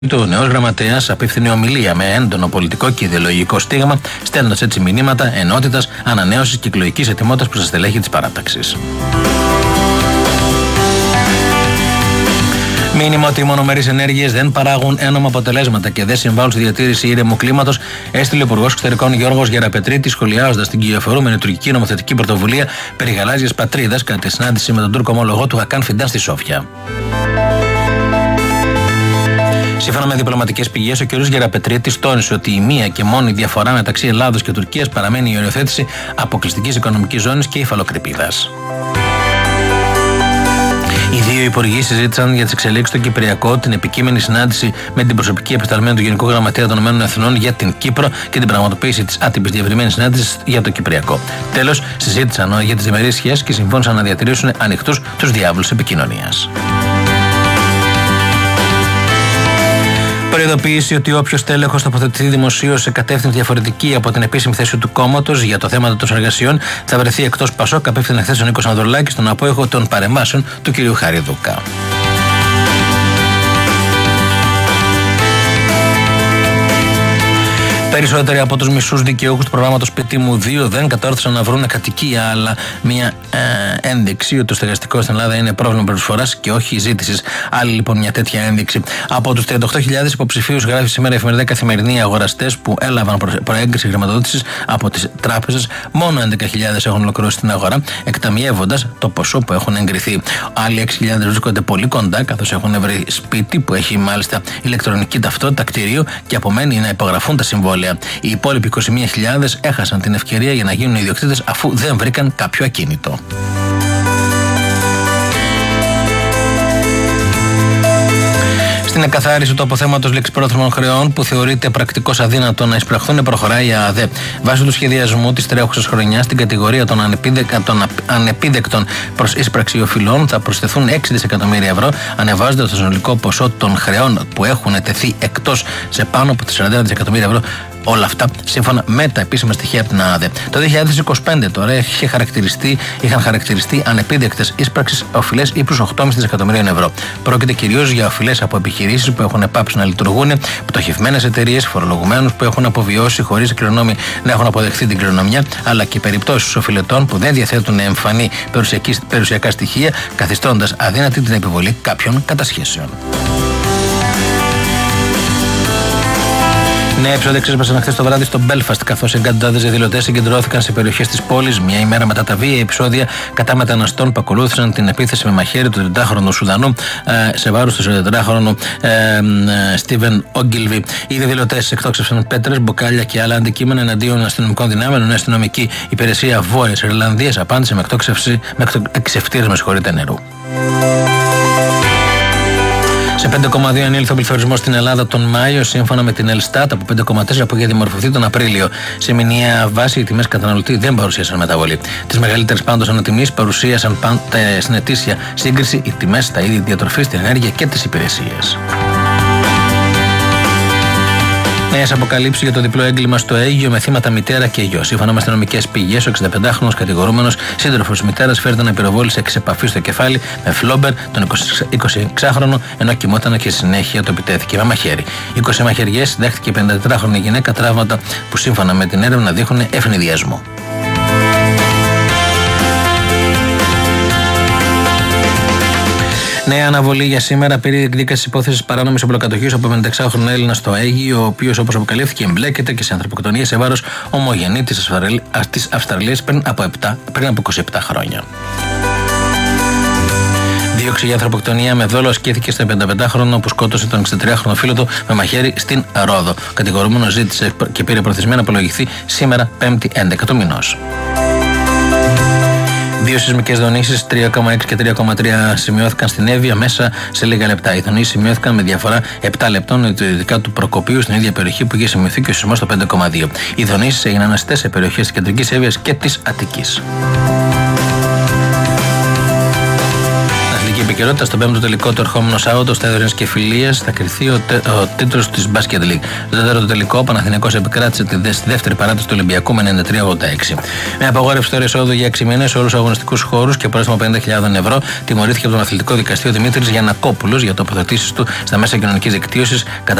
του νέος γραμματέας απίφθινε ομιλία με έντονο πολιτικό και ιδεολογικό στίγμα, στέλνοντας έτσι μηνύματα ενότητας, ανανέωσης και εκλογικής ετοιμότητας προς τα στελέχη της παράταξης. Μήνυμα ότι οι μονομερείς ενέργειες δεν παράγουν ένομα αποτελέσματα και δεν συμβάλλουν στη διατήρηση ήρεμου κλίματος, έστειλε ο Υπουργός Εξωτερικών Γιώργος Γεραπετρίτης, σχολιάζοντας την κυριοφορούμενη τουρκική νομοθετική πρωτοβουλία περί γαλάζιας πατρίδας κατά τη συνάντηση με τον Τούρκο ομολογό του Χακάν Φιντάν στη Σόφια. Σύμφωνα με διπλωματικές πηγές, ο κ. Γεραπετρίτης τόνισε ότι η μία και μόνη διαφορά μεταξύ Ελλάδος και Τουρκίας παραμένει η οριοθέτηση αποκλειστικής οικονομικής ζώνης και υφαλοκρηπίδας. Οι δύο υπουργοί συζήτησαν για τις εξελίξεις στο Κυπριακό, την επικείμενη συνάντηση με την προσωπική επισταλμένη του Γενικού Γραμματέα των ΗΠΑ για την Κύπρο και την πραγματοποίηση της άτυπης διευρυμένης συνάντησης για το Κυπριακό. Τέλος, συζήτησαν για τις διμερείς σχέσεις και συμφώνησαν να διατηρήσουν ανοιχτούς τους διάβλους επικοινωνίας. Προειδοποίηση ότι όποιος τέλεχος τοποθετηθεί δημοσίως σε κατεύθυνση διαφορετική από την επίσημη θέση του κόμματος για το θέμα των εργασιών θα βρεθεί εκτός Πασόκ, απέφθινε χθες ο Νίκος Ανδρουλάκης στον απόϊχο των παρεμβάσεων του κ. Χαριδούκα. Περισσότεροι από τους μισούς δικαιούχους του προγράμματος Σπίτι μου 2 δεν κατόρθωσαν να βρουν κατοικία, αλλά μια ένδειξη ότι το στεγαστικό στην Ελλάδα είναι πρόβλημα προσφοράς και όχι ζήτησης. Άλλη λοιπόν μια τέτοια ένδειξη. Από τους 38.000 υποψηφίους, γράφει σήμερα η εφημερίδα Καθημερινή, αγοραστές που έλαβαν προέγκριση χρηματοδότησης από τις τράπεζες, μόνο 11.000 έχουν ολοκληρώσει την αγορά, εκταμιεύοντας το ποσό που έχουν εγκριθεί. Άλλοι 6.000 βρίσκονται πολύ κοντά, καθώς έχουν βρει σπίτι που έχει μάλιστα ηλεκτρονική ταυτότητα, κτηρίο και απομένει να υπογραφούν τα συμβόλαια. Οι υπόλοιποι 21.000 έχασαν την ευκαιρία για να γίνουν ιδιοκτήτες αφού δεν βρήκαν κάποιο ακίνητο. Στην εκαθάριση του αποθέματος ληξιπρόθεσμων χρεών που θεωρείται πρακτικώς αδύνατο να εισπραχθούν, προχωράει η ΑΔΕ. Βάσει του σχεδιασμού της τρέχουσας χρονιάς, στην κατηγορία των ανεπίδεκτων προς εισπράξη οφειλών θα προσθεθούν 6 δισεκατομμύρια ευρώ, ανεβάζοντας το συνολικό ποσό των χρεών που έχουν τεθεί εκτός σε πάνω από 41 δισεκατομμύρια ευρώ. Όλα αυτά σύμφωνα με τα επίσημα στοιχεία από την ΑΔΕ. Το 2025 τώρα είχαν χαρακτηριστεί ανεπίδεκτες εισπράξεις οφειλές ύψους 8,5 δισεκατομμυρίων ευρώ. Πρόκειται κυρίως για οφειλές από επιχειρήσεις που έχουν πάψει να λειτουργούν, πτωχευμένες εταιρείες, φορολογουμένους που έχουν αποβιώσει χωρίς οι κληρονόμοι να έχουν αποδεχθεί την κληρονομιά, αλλά και περιπτώσεις οφειλετών που δεν διαθέτουν εμφανή περιουσιακά στοιχεία, καθιστώντας αδύνατη την επιβολή κάποιων κατασχέσεων. Νέα επεισόδια ξέσπασαν χθες το βράδυ στο Μπέλφαστ, καθώς εκατοντάδες διαδηλωτές συγκεντρώθηκαν σε περιοχές της πόλης μια ημέρα μετά τα βία επεισόδια κατά μεταναστών που ακολούθησαν την επίθεση με μαχαίρι του 30χρονου Σουδανού σε βάρος του 44χρονου Στίβεν Όγκιλβι. Οι διαδηλωτές εκτόξευσαν πέτρες, μπουκάλια και άλλα αντικείμενα εναντίον αστυνομικών δυνάμεων, ενώ η αστυνομική υπηρεσία Βόρειας Ιρλανδίας απάντησε με εξευτήρες νερού. Σε 5,2 ανήλθε ο πληθωρισμός στην Ελλάδα τον Μάιο, σύμφωνα με την Ελστάτ, από 5,4 που είχε δημορφωθεί τον Απρίλιο. Σε μηνιαία βάση, οι τιμές καταναλωτή δεν παρουσίασαν μεταβολή. Τις μεγαλύτερες πάντως ανατιμήσεις παρουσίασαν στην ετήσια σύγκριση οι τιμές στα είδη διατροφής, την ενέργεια και τις υπηρεσίες. Νέες αποκαλύψεις για το διπλό έγκλημα στο Αίγυο με θύματα μητέρα και γιο. Σύμφωνα με αστυνομικές πηγές, ο 65χρονος κατηγορούμενος σύντροφος μητέρας φέρεται να πυροβόλησε εξ επαφή στο κεφάλι με φλόμπερ τον 26χρονο, ενώ κοιμόταν και στη συνέχεια το επιτέθηκε με μαχαίρι. 20 μαχαιριές δέχτηκε η 54χρονη γυναίκα, τραύματα που σύμφωνα με την έρευνα δείχνουν ευνηδιασμό. Νέα αναβολή για σήμερα πήρε η εκδίκαση υπόθεσης παράνομης οπλοκατοχής από 56χρονο Έλληνα στο Αίγυο, ο οποίος, όπως αποκαλύφθηκε, εμπλέκεται και σε ανθρωποκτονία σε βάρος ομογενή της Αυστραλίας πριν από 27 χρόνια. Δίωξη για ανθρωποκτονία με δόλο ασκήθηκε στο 55χρονο που σκότωσε τον 63χρονο φίλο του με μαχαίρι στην Ρόδο. Ο κατηγορούμενος ζήτησε και πήρε προθεσμία να απολογηθεί σήμερα, 5η 11 του μηνός. Δύο σεισμικές δονήσεις, 3,6 και 3,3 σημειώθηκαν στην Εύβοια μέσα σε λίγα λεπτά. Οι δονήσεις σημειώθηκαν με διαφορά 7 λεπτών ειδικά του Προκοπίου στην ίδια περιοχή που είχε σημειωθεί και ο σεισμός το 5,2. Οι δονήσεις έγιναν αναστές σε περιοχές της κεντρικής Εύβοιας και της Αττικής. επικαιρότητα στον 5ο τελικό του ερχόμενο Σάββατο στα Ιδρύες και Φιλίες θα κρυθεί ο τίτλος της Basket League. Στο τέταρτο τελικό, ο Παναθηναϊκός επικράτησε τη δεύτερη παράταση του Ολυμπιακού με 93-86. Με απαγόρευση τώρα εισόδου για 6 μήνες σε όλους τους αγωνιστικούς χώρους και πρόστιμο 50.000 ευρώ, τιμωρήθηκε από τον αθλητικό δικαστή ο Δημήτρης Γιαννακόπουλος για τοποθετήσεις του στα μέσα κοινωνικής δικτύωσης